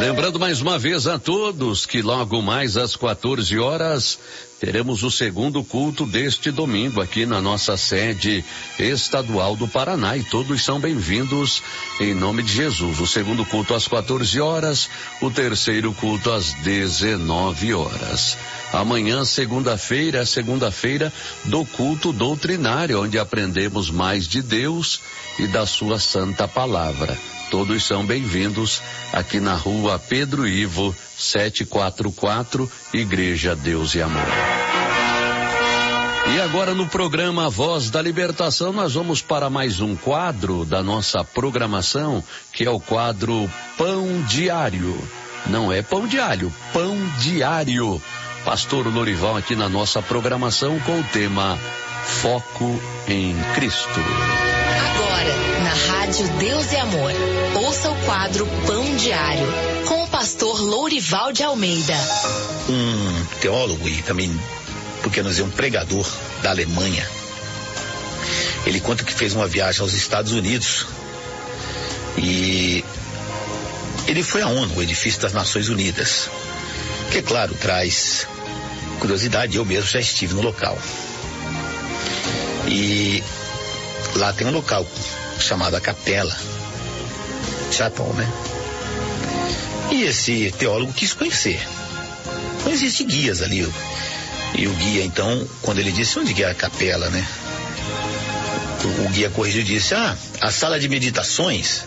Lembrando mais uma vez a todos que logo mais às 14 horas teremos o segundo culto deste domingo aqui na nossa sede estadual do Paraná e todos são bem-vindos em nome de Jesus. O segundo culto às 14 horas, o terceiro culto às 19 horas. Amanhã, segunda-feira, é segunda-feira do culto doutrinário, onde aprendemos mais de Deus e da sua santa palavra. Todos são bem-vindos aqui na rua Pedro Ivo, 744, Igreja Deus e Amor. E agora no programa Voz da Libertação nós vamos para mais um quadro da nossa programação, que é o quadro Pão Diário. Não é pão de alho, Pão Diário. Pastor Lorival aqui na nossa programação com o tema Foco em Cristo. Agora, na Rádio Deus e Amor, ouça o quadro Pão Diário, com o pastor Lourival de Almeida. Um teólogo e também, porque nós é um pregador da Alemanha. Ele conta que fez uma viagem aos Estados Unidos e ele foi à ONU, o edifício das Nações Unidas, que, claro, traz curiosidade. Eu mesmo já estive no local. E lá tem um local chamado a Capela Chapel, né? E esse teólogo quis conhecer. Não existem guias ali. E o guia, então, quando ele disse onde que é a capela, né? O guia corrigiu e disse, a sala de meditações.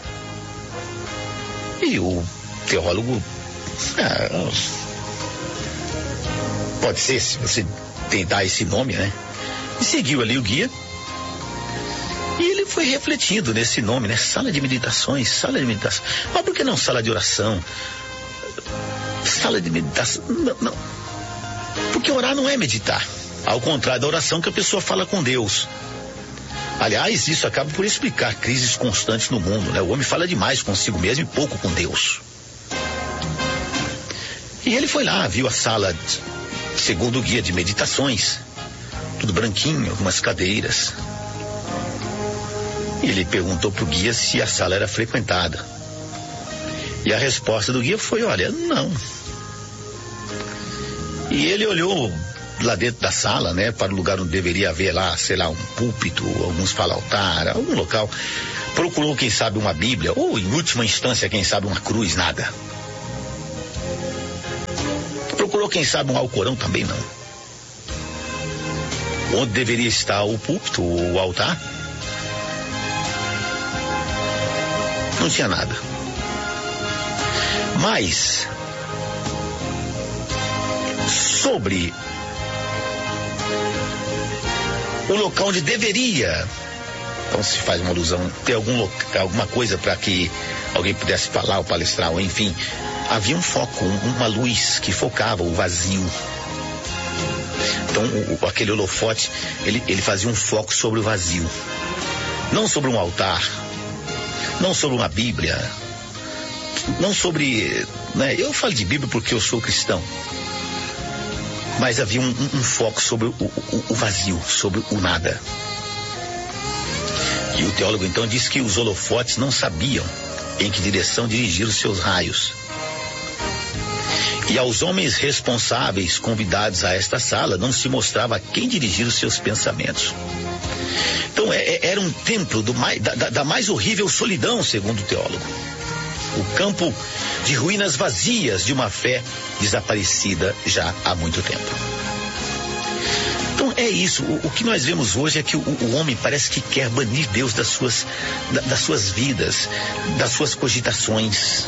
E o teólogo, pode ser, se você tentar esse nome, né? E seguiu ali o guia. E ele foi refletindo nesse nome, né? Sala de meditações, sala de meditação. Mas por que não sala de oração? Sala de meditação, não. Porque orar não é meditar. Ao contrário da oração que a pessoa fala com Deus. Aliás, isso acaba por explicar crises constantes no mundo, né? O homem fala demais consigo mesmo e pouco com Deus. E ele foi lá, viu a sala, segundo o guia, de meditações. Tudo branquinho, algumas cadeiras. E ele perguntou pro guia se a sala era frequentada. E a resposta do guia foi, olha, não. E ele olhou lá dentro da sala, né, para o lugar onde deveria haver lá, sei lá, um púlpito, alguns falam altar, algum local. Procurou, quem sabe, uma Bíblia, ou em última instância, quem sabe, uma cruz, nada. Procurou, quem sabe, um Alcorão, também não. Onde deveria estar o púlpito, o altar, não tinha nada. Mas sobre o local onde deveria, então se faz uma alusão, ter alguma coisa para que alguém pudesse falar ou palestrar, ou enfim, havia um foco, uma luz que focava o vazio. Então aquele holofote, ele fazia um foco sobre o vazio, não sobre um altar, não sobre uma Bíblia, não sobre, né? Eu falo de Bíblia porque eu sou cristão, mas havia um foco sobre o vazio, sobre o nada. E o teólogo então disse que os holofotes não sabiam em que direção dirigir os seus raios. E aos homens responsáveis convidados a esta sala não se mostrava a quem dirigir os seus pensamentos. Então era um templo da mais horrível solidão, segundo o teólogo. O campo de ruínas vazias de uma fé desaparecida já há muito tempo. Então é isso, o que nós vemos hoje é que o homem parece que quer banir Deus das suas vidas, das suas cogitações.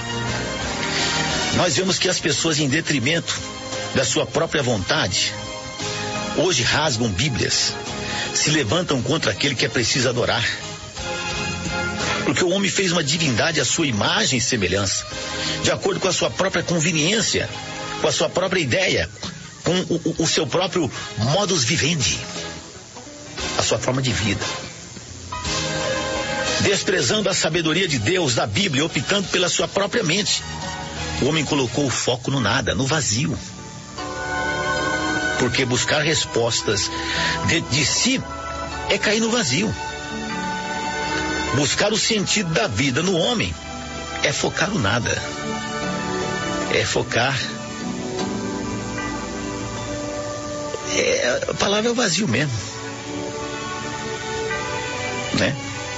Nós vemos que as pessoas, em detrimento da sua própria vontade, hoje rasgam Bíblias, se levantam contra aquele que é preciso adorar. Porque o homem fez uma divindade à sua imagem e semelhança, de acordo com a sua própria conveniência, com a sua própria ideia, com o seu próprio modus vivendi, a sua forma de vida. Desprezando a sabedoria de Deus, da Bíblia, optando pela sua própria mente, o homem colocou o foco no nada, no vazio. Porque buscar respostas de si é cair no vazio. Buscar o sentido da vida no homem é focar no nada. é focar. A palavra é o vazio mesmo, né?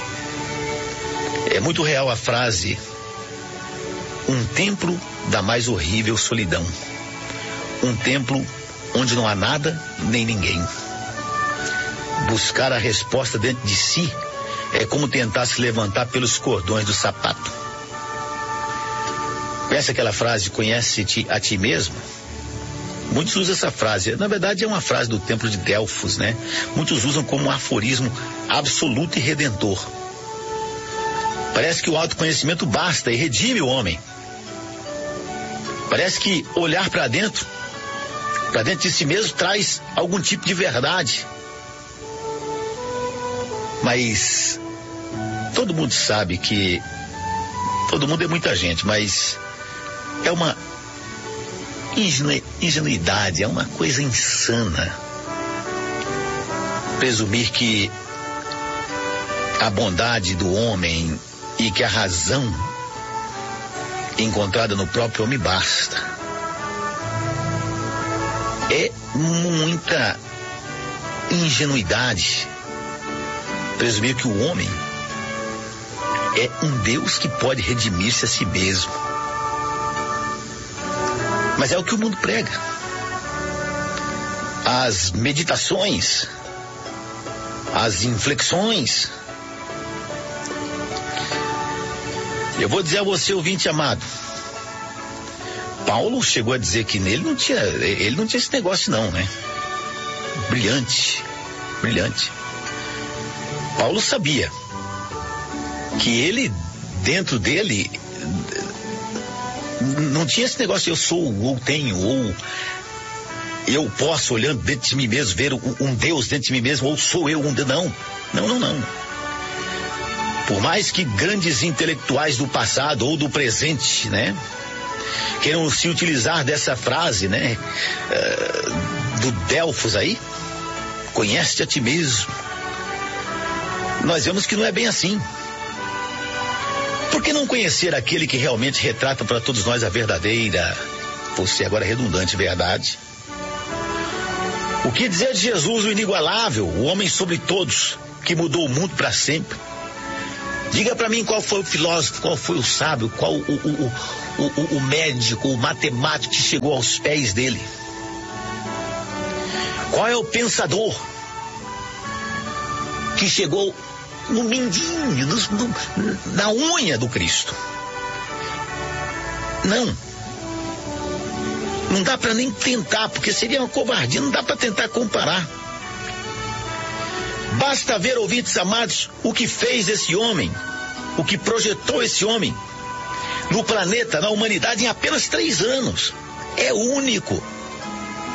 É muito real a frase: um templo da mais horrível solidão. Um templo onde não há nada nem ninguém. Buscar a resposta dentro de si é como tentar se levantar pelos cordões do sapato. Conhece aquela frase, conhece-te a ti mesmo? Muitos usam essa frase. Na verdade é uma frase do templo de Delfos, né? Muitos usam como um aforismo absoluto e redentor. Parece que o autoconhecimento basta e redime o homem. Parece que olhar para dentro de si mesmo, traz algum tipo de verdade. Mas todo mundo sabe que todo mundo é muita gente, mas é uma ingenuidade, é uma coisa insana presumir que a bondade do homem e que a razão encontrada no próprio homem basta. É muita ingenuidade presumir que o homem é um Deus que pode redimir-se a si mesmo. Mas é o que o mundo prega. As meditações, as inflexões. Eu vou dizer a você, ouvinte amado, Paulo chegou a dizer que nele ele não tinha esse negócio não, né? Brilhante. Paulo sabia que ele, dentro dele, não tinha esse negócio, eu sou, ou tenho, ou eu posso, olhando dentro de mim mesmo, ver um Deus dentro de mim mesmo, ou sou eu um Deus. Não. Por mais que grandes intelectuais do passado ou do presente, né, queiram se utilizar dessa frase, né, do Delfos aí, conhece-te a ti mesmo, nós vemos que não é bem assim. Por que não conhecer aquele que realmente retrata para todos nós a verdadeira, você agora redundante, verdade? O que dizer de Jesus, o inigualável, o homem sobre todos, que mudou o mundo para sempre? Diga para mim qual foi o filósofo, qual foi o sábio, qual o médico, o matemático que chegou aos pés dele. Qual é o pensador que chegou no mindinho, na unha do Cristo? Não dá para nem tentar, porque seria uma covardia, não dá para tentar comparar. Basta ver, ouvintes amados, o que fez esse homem, o que projetou esse homem no planeta, na humanidade, em apenas 3 anos. É único.